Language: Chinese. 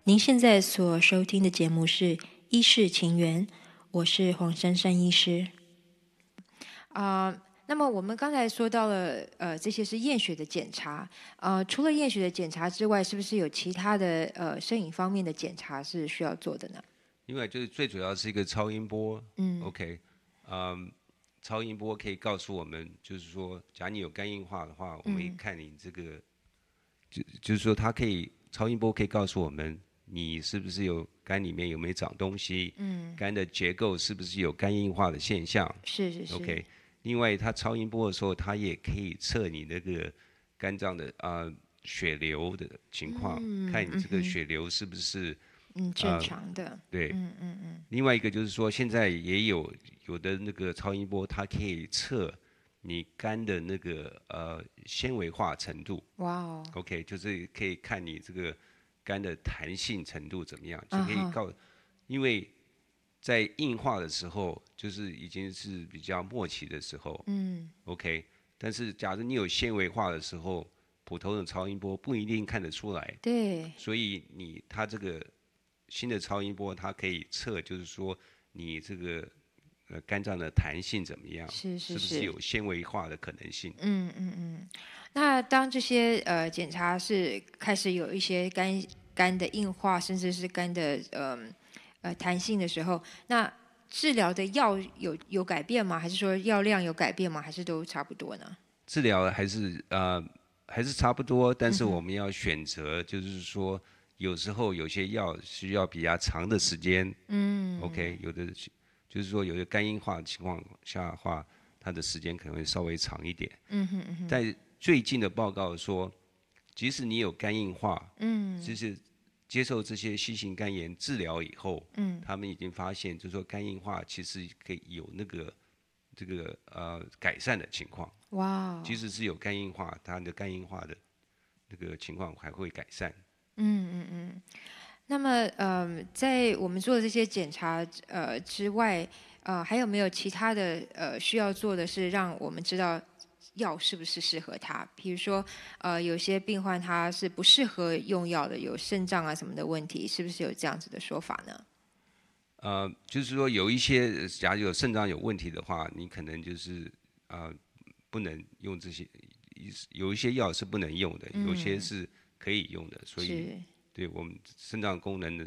您现在所收听的节目是《医事情缘》，我是黄珊珊医师。那么我们刚才说到了，这些是验血的检查。除了验血的检查之外，是不是有其他的摄影方面的检查是需要做的呢？ 另外就是最主要是一个超音波，OK，超音波可以告诉我们，就是说，假如你有肝硬化的话，我们也看你这个，就是说，它可以超音波可以告诉我们，你是不是有肝里面有没有长东西，肝的结构是不是有肝硬化的现象是 ，OK。另外，它超音波的时候，它也可以测你那个肝脏的血流的情况，看你这个血流是不是正常的。 对。另外一个就是说，现在也有的那个超音波，它可以测你肝的那个纤维化程度。 哇哦， OK，就是可以看你这个肝的弹性程度怎么样，就可以因为在硬化的时候，就是已经是比较末期的时候，OK。但是假如你有纤维化的时候，普通的超音波不一定看得出来， 对， 所以它这个新的超音波，它可以测，就是说你这个肝脏的弹性怎么样，是不是是。 有纤维化的可能性？ 那当这些检查是开始有一些肝的硬化，甚至是肝的弹性的时候，那治疗的药有改变吗？还是说药量有改变吗？还是都差不多呢？ 治疗还是差不多，但是我们要选择，就是说有时候有些药需要比较长的时间，OK，有的就是说有的肝硬化的情况下的话，它的时间可能会稍微长一点。在最近的报告说，即使你有肝硬化，就是接受这些新型肝炎治疗以后，他们已经发现，就是说肝硬化其实可以有那个这个改善的情况。 哇哦， 即使是有肝硬化，它的肝硬化的那个情况还会改善。 那么在我们做的这些检查之外，还有没有其他的需要做的是让我们知道药是不是适合他？比如说有些病患他是不适合用药的，有肾脏啊什么的问题，是不是有这样子的说法呢？ 就是说有一些，假如有肾脏有问题的话，你可能就是不能用这些，有一些药是不能用的，有些是可以用的。所以， 是。 对我们肾脏功能的